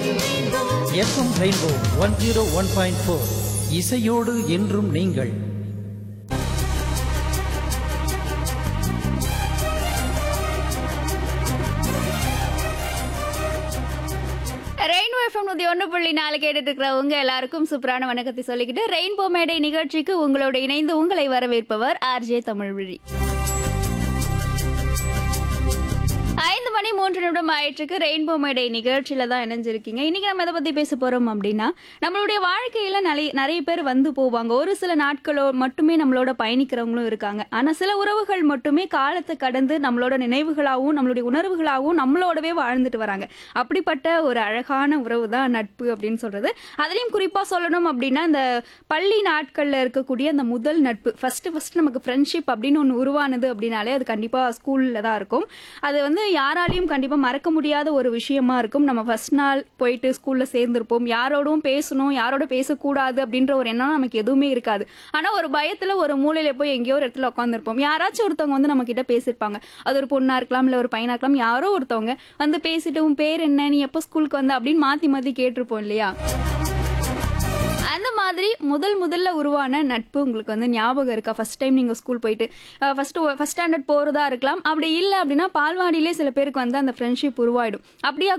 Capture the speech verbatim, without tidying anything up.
FM rainbow one zero one point four இசையோடு என்றும் நீங்கள். ரெயின்போ எஃப்எம் நூத்தி ஒன்று புள்ளி நாலு கேட்டுட்டு இருக்கிறவங்க எல்லாருக்கும் சூப்பரான வணக்கத்தை சொல்லிக்கிட்டு ரெயின்போ மேடை நிகழ்ச்சிக்கு உங்களோட இணைந்து உங்களை வரவேற்பவர் ஆர்ஜே தமிழ்விழி. ஐந்து மணி மூன்று நிமிடம் ஆயிற்றுக்கு ரெயின்போ மேடை நிகழ்ச்சியில தான் இணைஞ்சிருக்கீங்க. இன்னைக்கு நம்ம எதை பத்தி பேச போறோம் அப்படின்னா, நம்மளுடைய வாழ்க்கையில நிறைய நிறைய பேர் வந்து போவாங்க. ஒரு சில நாட்களோ மட்டுமே நம்மளோட பயணிக்கிறவங்களும் இருக்காங்க. ஆனா சில உறவுகள் மட்டுமே காலத்தை கடந்து நம்மளோட நினைவுகளாகவும் நம்மளுடைய உணர்வுகளாகவும் நம்மளோடவே வாழ்ந்துட்டு வராங்க. அப்படிப்பட்ட ஒரு அழகான உறவு தான் நட்பு அப்படின்னு சொல்றது. அதுலயும் குறிப்பா சொல்லணும் அப்படின்னா, இந்த பள்ளி நாட்கள்ல இருக்கக்கூடிய அந்த முதல் நட்பு, ஃபர்ஸ்ட் ஃபர்ஸ்ட் நமக்கு ஃப்ரெண்ட்ஷிப் அப்படின்னு ஒன்று உருவானது அப்படின்னாலே அது கண்டிப்பா ஸ்கூல்ல தான் இருக்கும். அது வந்து யாராலையும் கண்டிப்பா மறக்க முடியாத ஒரு விஷயமா இருக்கும். நம்ம ஃபர்ஸ்ட் நாள் போயிட்டு ஸ்கூல்ல சேர்ந்திருப்போம். யாரோடும் பேசணும், யாரோட பேசக்கூடாது அப்படின்ற ஒரு எண்ணம் நமக்கு எதுவுமே இருக்காது. ஆனா ஒரு பயத்துல ஒரு மூலையில போய் எங்கேயோ ஒரு இடத்துல உட்காந்துருப்போம். யாராச்சும் ஒருத்தவங்க வந்து நம்ம கிட்ட பேசியிருப்பாங்க. அது ஒரு பொண்ணா இருக்கலாம், இல்ல ஒரு பையனா இருக்கலாம். யாரோ ஒருத்தவங்க வந்து பேசிட்டு உன் பேர் என்ன, நீ எப்போ ஸ்கூலுக்கு வந்த அப்படின்னு மாத்தி மாத்தி கேட்டிருப்போம் இல்லையா? அந்த மாதிரி முதல் முதல்ல உருவான நட்பு உங்களுக்கு வந்து ஞாபகம் இருக்கா? ஃபர்ஸ்ட் டைம் நீங்க ஸ்கூல் போயிட்டு ஃபர்ஸ்ட் ஃபர்ஸ்ட் ஸ்டாண்டர்ட் போறதா இருக்கலாம். அப்படி இல்லை அப்படின்னா பால்வாடியிலே சில பேருக்கு வந்து அந்த ஃப்ரெண்ட்ஷிப் உருவாயிடும். அப்படியா